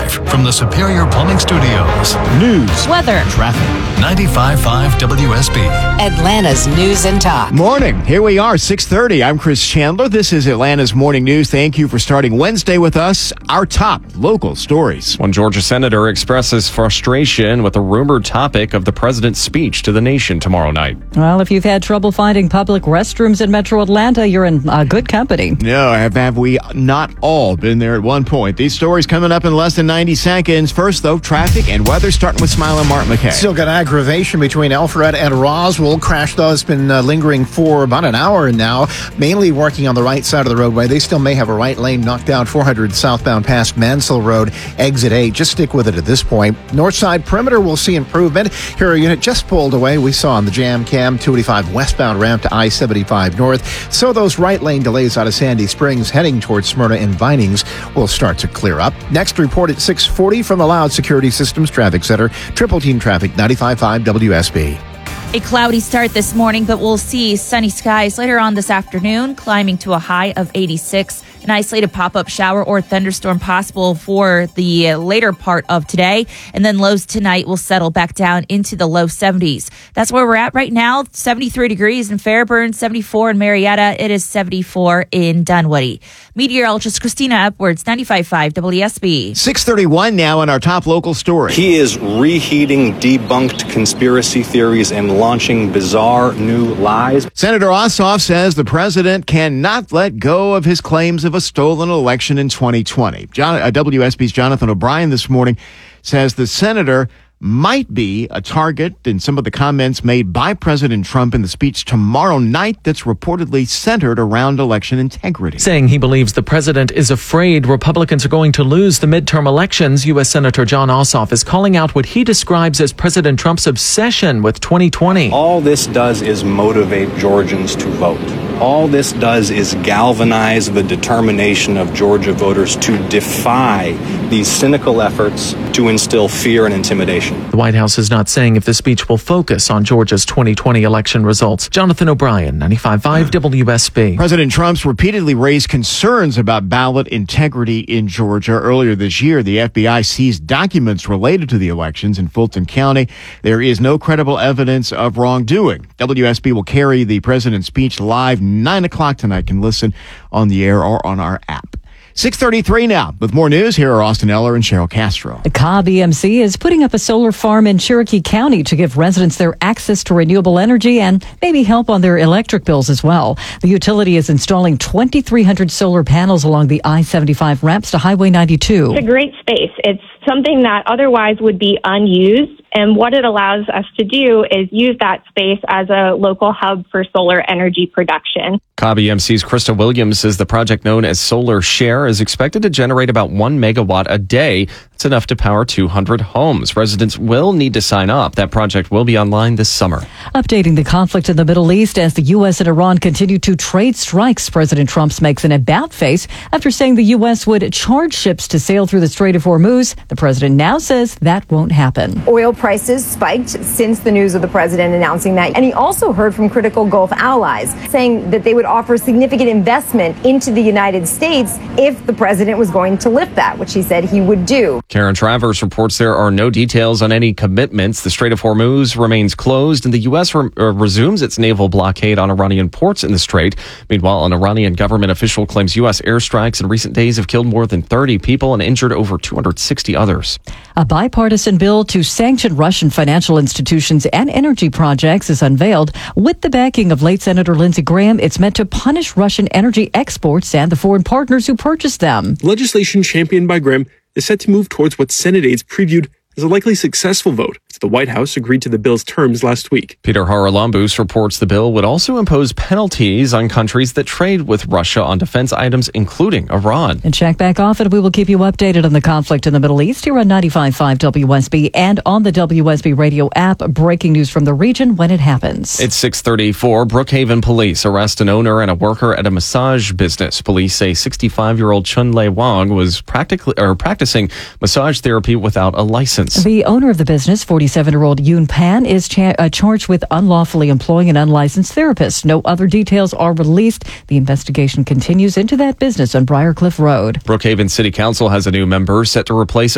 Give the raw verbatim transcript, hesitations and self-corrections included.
Live from the Superior Plumbing Studios. News, weather, traffic. ninety-five point five W S B. Atlanta's News and Talk. Morning. Here we are, six thirty. I'm Chris Chandler. This is Atlanta's Morning News. Thank you for starting Wednesday with us. Our top local stories. One Georgia senator expresses frustration with the rumored topic of the president's speech to the nation tomorrow night. Well, if you've had trouble finding public restrooms in Metro Atlanta, you're in uh, good company. No, have, have we not all been there at one point? These stories coming up in less than ninety seconds. First, though, traffic and weather, starting with Smile and Mark McKay. Still got aggravation between Alpharetta and Roswell. Crash, though, has been uh, lingering for about an hour now, mainly working on the right side of the roadway. They still may have a right lane knocked out, four hundred southbound past Mansell Road, exit eight. Just stick with it at this point. North side perimeter will see improvement. Here, a unit just pulled away. We saw on the jam cam, two eighty-five westbound ramp to I seventy-five north. So those right lane delays out of Sandy Springs heading towards Smyrna and Vinings will start to clear up. Next report at six forty from the Loud Security Systems Traffic Center. Triple Team Traffic, ninety-five point five W S B. A cloudy start this morning, but we'll see sunny skies later on this afternoon, climbing to a high of eighty-six. An isolated pop-up shower or thunderstorm possible for the later part of today. And then lows tonight will settle back down into the low seventies. That's where we're at right now. seventy-three degrees in Fairburn, seventy-four in Marietta. It is seventy-four in Dunwoody. Meteorologist Christina Upwards, ninety-five point five W S B. six thirty-one now in our top local story. He is reheating debunked conspiracy theories and launching bizarre new lies. Senator Ossoff says the president cannot let go of his claims of a stolen election in twenty twenty. John, uh, W S B's Jonathan O'Brien this morning says the senator might be a target in some of the comments made by President Trump in the speech tomorrow night that's reportedly centered around election integrity. Saying he believes the president is afraid Republicans are going to lose the midterm elections, U S Senator Jon Ossoff is calling out what he describes as President Trump's obsession with twenty twenty. All this does is motivate Georgians to vote. All this does is galvanize the determination of Georgia voters to defy these cynical efforts to instill fear and intimidation. The White House is not saying if the speech will focus on Georgia's twenty twenty election results. Jonathan O'Brien, ninety-five point five W S B. President Trump's repeatedly raised concerns about ballot integrity in Georgia. Earlier this year, the F B I seized documents related to the elections in Fulton County. There is no credible evidence of wrongdoing. W S B will carry the president's speech live nine o'clock tonight. Can listen on the air or on our app. six thirty-three now. With more news, here are Austin Eller and Cheryl Castro. The Cobb E M C is putting up a solar farm in Cherokee County to give residents their access to renewable energy and maybe help on their electric bills as well. The utility is installing twenty-three hundred solar panels along the I seventy-five ramps to Highway ninety-two. It's a great space. It's something that otherwise would be unused. And what it allows us to do is use that space as a local hub for solar energy production. Cobb E M C's Krista Williams says the project known as Solar Share is expected to generate about one megawatt a day. That's enough to power two hundred homes. Residents will need to sign up. That project will be online this summer. Updating the conflict in the Middle East as the U S and Iran continue to trade strikes, President Trump makes an about face after saying the U S would charge ships to sail through the Strait of Hormuz. The president now says that won't happen. Oil prices spiked since the news of the president announcing that. And he also heard from critical Gulf allies saying that they would offer significant investment into the United States if the president was going to lift that, which he said he would do. Karen Travers reports there are no details on any commitments. The Strait of Hormuz remains closed, and the U S re- uh, resumes its naval blockade on Iranian ports in the strait. Meanwhile, an Iranian government official claims U S airstrikes in recent days have killed more than thirty people and injured over two hundred sixty others. A bipartisan bill to sanction Russian financial institutions and energy projects is unveiled. With the backing of late Senator Lindsey Graham, it's meant to punish Russian energy exports and the foreign partners who purchased them. Legislation championed by Graham is set to move towards what Senate aides previewed as a likely successful vote, as the White House agreed to the bill's terms last week. Peter Haralambous reports the bill would also impose penalties on countries that trade with Russia on defense items, including Iran. And check back often. We will keep you updated on the conflict in the Middle East here on ninety-five point five W S B and on the W S B radio app. Breaking news from the region when it happens. It's six thirty-four. Brookhaven police arrest an owner and a worker at a massage business. Police say sixty-five-year-old Chun Lei Wang was practically or practicing massage therapy without a license. The owner of the business, forty-seven-year-old Yoon Pan, is cha- uh, charged with unlawfully employing an unlicensed therapist. No other details are released. The investigation continues into that business on Briarcliff Road. Brookhaven City Council has a new member set to replace